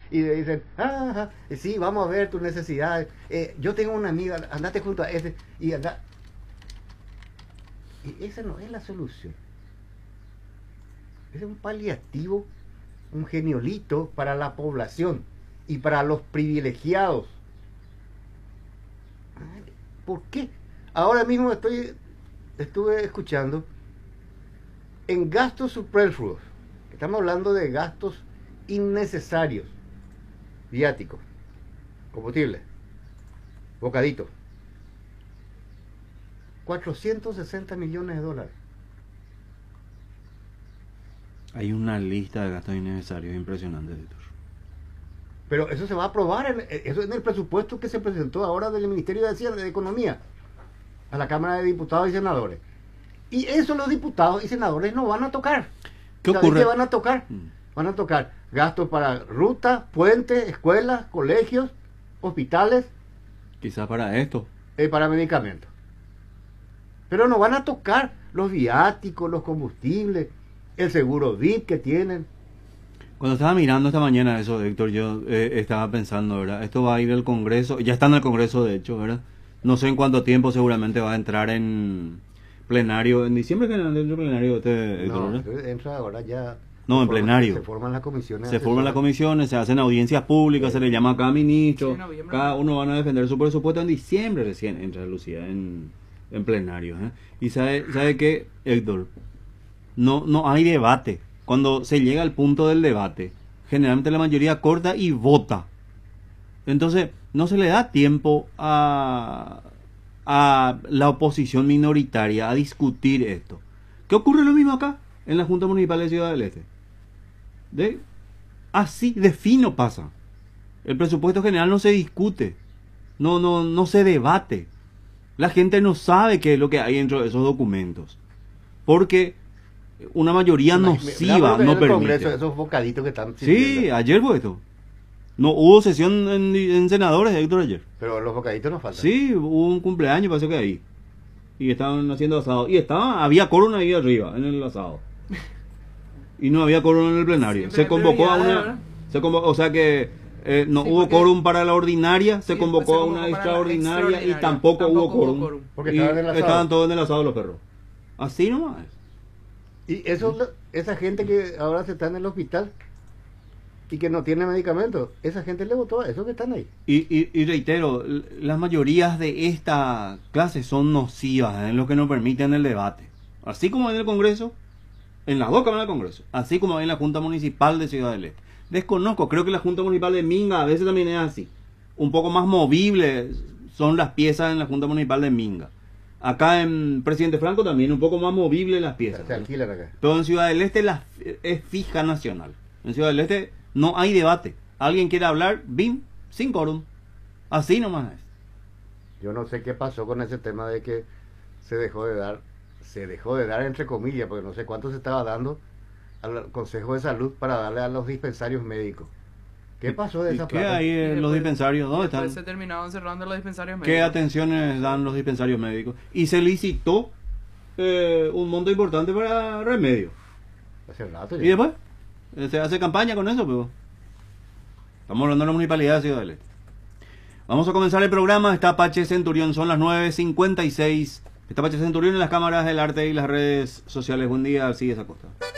y le dicen, sí, vamos a ver tus necesidades. Yo tengo una amiga, andate junto a ese y anda. Y esa no es la solución. Es un paliativo, un geniolito para la población y para los privilegiados. ¿Por qué? Ahora mismo estuve escuchando en gastos superfluos. Estamos hablando de gastos innecesarios. Viáticos, combustible, bocadito. 460 millones de dólares. Hay una lista de gastos innecesarios impresionante, Víctor. Pero eso se va a aprobar, eso en el presupuesto que se presentó ahora del Ministerio de Economía a la Cámara de Diputados y Senadores. Y eso los diputados y senadores no van a tocar. ¿Qué ocurre? ¿Qué van a tocar? Van a tocar gastos para rutas, puentes, escuelas, colegios, hospitales. Quizás para esto. Para medicamentos. Pero no van a tocar los viáticos, los combustibles, el seguro VIP que tienen. Cuando estaba mirando esta mañana eso, Héctor, yo estaba pensando, ¿verdad? Esto va a ir al Congreso, ya está en el Congreso de hecho, ¿verdad? No sé en cuánto tiempo seguramente va a entrar en plenario, en diciembre que entra en plenario Héctor, No, ¿verdad? entra ahora ya. No, en plenario. Se forman las comisiones. Se forman las comisiones, se hacen audiencias públicas, se le llama a cada ministro, Sí, cada uno van a defender su presupuesto en diciembre recién entra Lucía en plenario, ¿eh? Y sabe que, Héctor, no hay debate. Cuando se llega al punto del debate, generalmente la mayoría corta y vota. Entonces, no se le da tiempo a la oposición minoritaria a discutir esto. ¿Qué ocurre lo mismo acá? En la Junta Municipal de Ciudad del Este. Así de fino pasa. El presupuesto general no se discute. No se debate. La gente no sabe qué es lo que hay dentro de esos documentos. Porque una mayoría nociva no permite. Congreso, esos bocaditos que están sirviendo. Sí, ayer fue esto. No hubo sesión en senadores, Héctor, ayer. Pero los bocaditos nos faltan. Sí, hubo un cumpleaños, parece que ahí. Y estaban haciendo asado. Y había quórum ahí arriba, en el asado. Y no había quórum en el plenario. Siempre Se convocó a una... ¿verdad? O sea que no Sí, hubo quórum para la ordinaria, se Sí, convocó a se una convocó para la extraordinaria y extraordinaria. tampoco hubo quórum. Porque Y estaban en el asado. estaban todos en el asado los perros. Así nomás. Y esa gente que ahora se está en el hospital y que no tiene medicamentos, esa gente le votó a esos que están ahí. Y reitero, las mayorías de esta clase son nocivas en lo que no permiten el debate. Así como en el Congreso, en las dos cámaras del Congreso, así como en la Junta Municipal de Ciudad del Este. Desconozco, creo que la Junta Municipal de Minga a veces también es así. Un poco más movible son las piezas en la Junta Municipal de Minga. Acá en Presidente Franco también un poco más movible las piezas. Se alquilan acá. Pero en Ciudad del Este es fija nacional. En Ciudad del Este no hay debate. Alguien quiere hablar, bim, sin quórum. Así nomás es. Yo no sé qué pasó con ese tema de que se dejó de dar entre comillas, porque no sé cuánto se estaba dando al Consejo de Salud para darle a los dispensarios médicos. ¿Qué pasó de ¿Y esa qué plata? hay en los dispensarios? ¿Dónde Después están? se terminaron cerrando los dispensarios ¿Qué médicos. atenciones dan los dispensarios médicos? Y se licitó un monto importante para remedios. Hace rato ya. Y después se hace campaña con eso, pero estamos hablando de la municipalidad de Ciudad del Este. Vamos a comenzar el programa. Está Apache Centurión, son las 9:56. Está Apache Centurión en las cámaras del arte y las redes sociales. Buen día, sigue esa costa.